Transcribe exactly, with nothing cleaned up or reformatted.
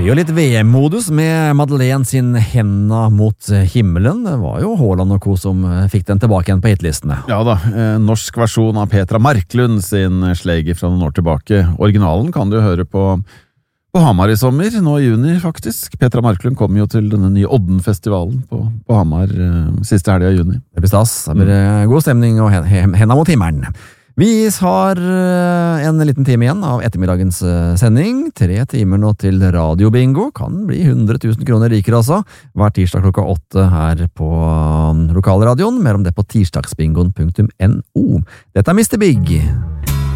blir jo litt V M-modus med Madeleine sin Henda mot himmelen. Det var jo Haaland og co. Som fikk den tilbake igjen på hitlistene. Ja da, eh, norsk versjon av Petra Marklund sin Slager fra noen år tilbake. Originalen kan du høre på, på Hamar i sommer, nå i juni faktisk. Petra Marklund kom jo til denne nye Odden-festivalen på, på Hamar eh, siste helga i juni. Det blir stas, det blir mm. god stemning og Henda mot himmelen. Vi har en liten time igjen av ettermiddagens sending. Tre timer nå til radiobingo. Kan bli hundre tusen kroner rikere altså. Hver tirsdag klokka åtte her på lokalradioen. Mer om det på tirsdagsbingoen punktum no. Dette er mister Big.